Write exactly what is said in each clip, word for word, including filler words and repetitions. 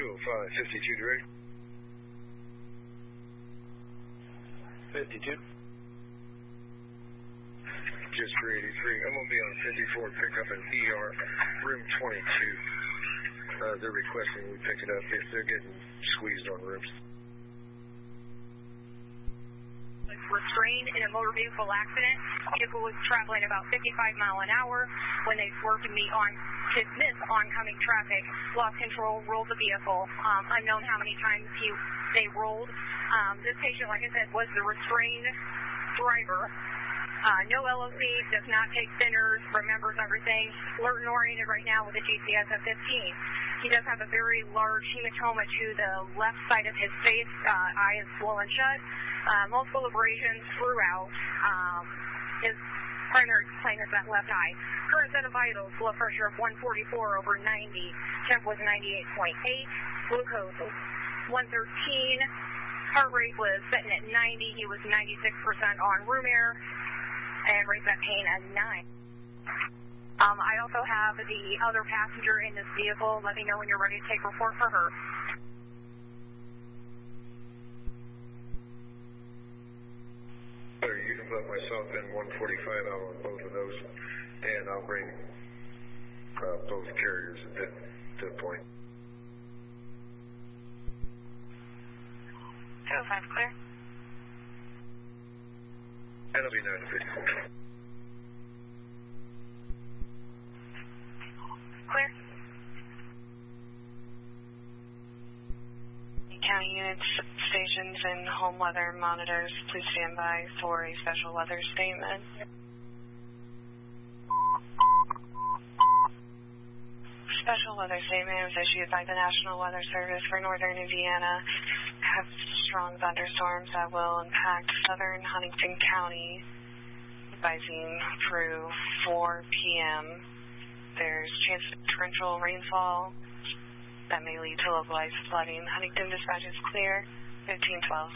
oh five, fifty-two direct. fifty-two. Just for eighty-three. I'm going to be on fifty-four, pick up an E R, room twenty-two. Uh, they're requesting we pick it up if they're getting squeezed on rooms. Restrained in a motor vehicle accident. Vehicle was traveling about fifty-five mile an hour when they swerved to meet on to miss oncoming traffic. Lost control, rolled the vehicle. Um, unknown how many times he they rolled. Um, this patient, like I said, was the restrained driver. Uh, no L O C, does not take thinners, remembers everything. Alert and oriented right now with a G C S of fifteen. He does have a very large hematoma to the left side of his face. Uh, eye is swollen shut. Uh, multiple abrasions throughout. Um, his primary complaint is that left eye. Current set of vitals, blood pressure of one forty-four over ninety. Temp was ninety-eight point eight. Glucose one thirteen. Heart rate was sitting at ninety. He was ninety-six percent on room air. And raised that pain at nine. Um, I also have the other passenger in this vehicle. Let me know when you're ready to take report for her. You can put myself in one forty-five out on both of those, and I'll bring uh, both carriers at that, to the point. two oh five, clear. That'll be nine fifty-four. Clear. County units, stations, and home weather monitors, please stand by for a special weather statement. Special weather statement was issued by the National Weather Service for Northern Indiana. Have strong thunderstorms that will impact southern Huntington County, advising through four p.m. There's chance of torrential rainfall that may lead to localized flooding. Huntington dispatch is clear, fifteen twelve.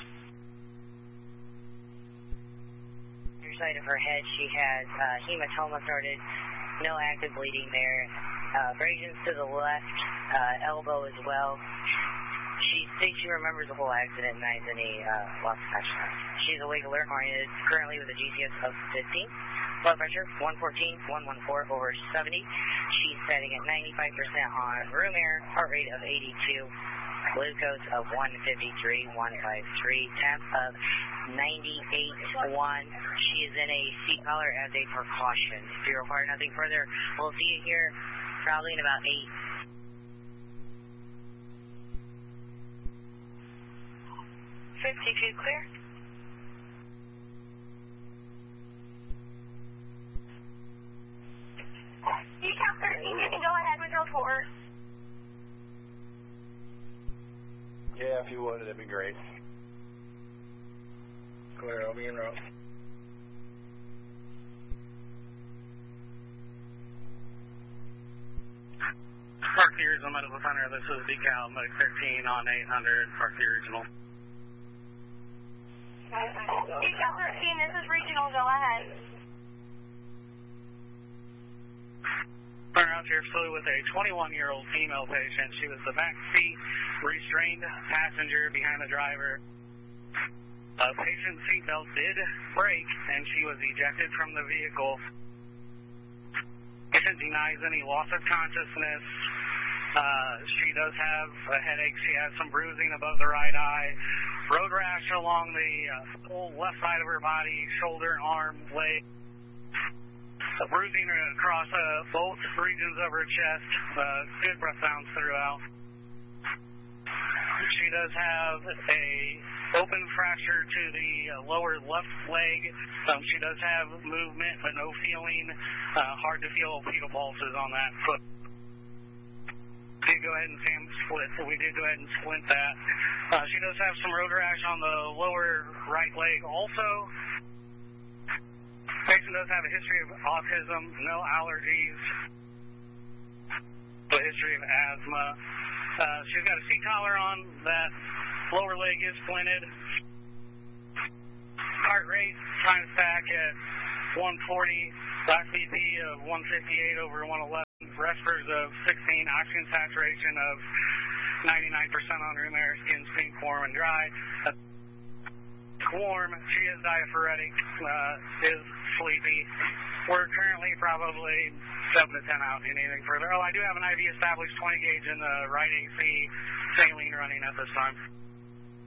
Your side of her head, she has uh, hematoma started, no active bleeding there. Uh, abrasions to the left uh, elbow as well. She thinks she remembers the whole accident and denies any uh, loss of consciousness. She's awake, alert, oriented, currently with a G C S of fifteen. Blood pressure, one fourteen, one fourteen over seventy. She's setting at ninety-five percent on room air, heart rate of eighty-two, glucose of one fifty-three, one fifty-three, temp of ninety-eight point one. She is in a seat collar as a precaution. If you require nothing further, we'll see you here probably in about eight. fifty-two, clear. You count thirteen, you can go ahead with report. Yeah, if you would, that'd be great. Clear, I'll be en route. Park the Original Medical Center, this is decal Medic thirteen on eight hundred, Park the Original. Decal thirteen, this is regional, go ahead. Turnaround here flew with a twenty-one-year-old female patient. She was the back seat restrained passenger behind the driver. Uh, patient's seatbelt did break, and she was ejected from the vehicle. Patient denies any loss of consciousness. Uh, she does have a headache. She has some bruising above the right eye. Road rash along the uh, whole left side of her body, shoulder, arm, leg. Uh, bruising across uh, both regions of her chest. Uh, good breath sounds throughout. She does have a open fracture to the uh, lower left leg. Um, she does have movement, but no feeling. Uh, hard to feel pedal pulses on that foot. We did go ahead and Sam split, so we did go ahead and splint that. Uh, she does have some road rash on the lower right leg also. Patient does have a history of autism, no allergies, a history of asthma. Uh, she's got a seat collar on. That lower leg is splinted. Heart rate, time stack at one forty. Last B P of one fifty-eight over one eleven. Respiratory of sixteen. Oxygen saturation of ninety-nine percent on her in there. Skin's pink, warm, and dry. Uh, warm. She is diaphoretic. Uh, is sleepy. We're currently probably seven to ten out. Anything further? Oh, I do have an I V established, twenty gauge in the right A C, saline running at this time.